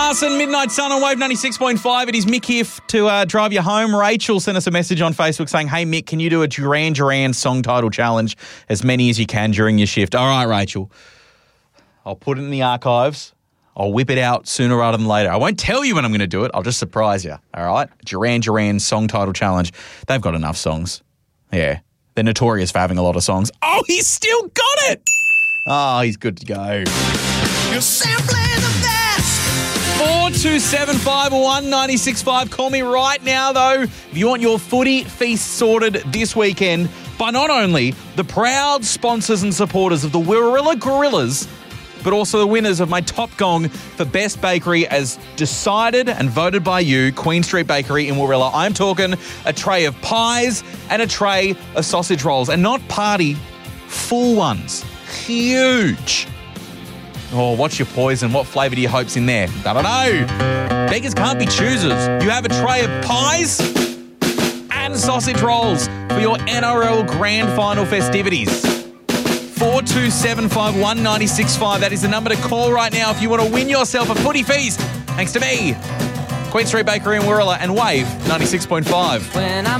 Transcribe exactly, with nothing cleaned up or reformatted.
Larson, Midnight Sun on Wave ninety-six point five. It is Mick here f- to uh, drive you home. Rachel sent us a message on Facebook saying, hey, Mick, can you do a Duran Duran song title challenge? As many as you can during your shift. All right, Rachel. I'll put it in the archives. I'll whip it out sooner rather than later. I won't tell you when I'm going to do it. I'll just surprise you. All right? Duran Duran song title challenge. They've got enough songs. Yeah. They're notorious for having a lot of songs. Oh, he's still got it. Oh, he's good to go. You're simply the best. four two seven five one nine six five. Call me right now, though, if you want your footy feast sorted this weekend by not only the proud sponsors and supporters of the Wirrilla Gorillas, but also the winners of my top gong for Best Bakery as decided and voted by you, Queen Street Bakery in Wirrilla. I'm talking a tray of pies and a tray of sausage rolls, and not party, full ones. Huge. Oh, what's your poison? What flavour do you hope's in there? I don't know. Beggars can't be choosers. You have a tray of pies and sausage rolls for your N R L Grand Final festivities. four two seven five one nine six five. That is the number to call right now if you want to win yourself a footy feast. Thanks to me, Queen Street Bakery in Wirrilla and Wave ninety-six point five. When I'm